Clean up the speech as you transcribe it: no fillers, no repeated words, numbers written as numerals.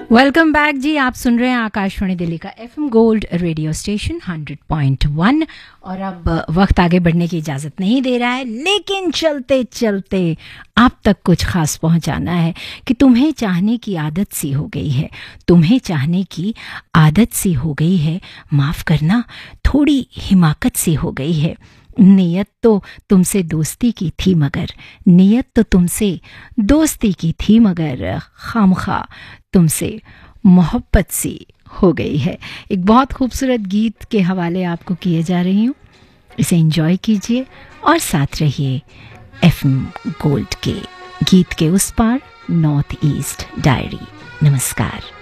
Welcome back जी। आप सुन रहे हैं आकाशवाणी दिल्ली का एफएम गोल्ड रेडियो स्टेशन 100.1। और अब वक्त आगे बढ़ने की इजाज़त नहीं दे रहा है, लेकिन चलते चलते आप तक कुछ खास पहुंचाना है कि तुम्हें चाहने की आदत सी हो गई है, तुम्हें चाहने की आदत सी हो गई है, माफ़ करना थोड़ी हिमाकत सी हो गई है। नियत तो तुमसे दोस्ती की थी मगर, नियत तो तुमसे दोस्ती की थी मगर खामखा तुमसे मोहब्बत सी हो गई है। एक बहुत खूबसूरत गीत के हवाले आपको किए जा रही हूँ, इसे एंजॉय कीजिए और साथ रहिए एफएम गोल्ड के गीत के उस पार, नॉर्थ ईस्ट डायरी। नमस्कार।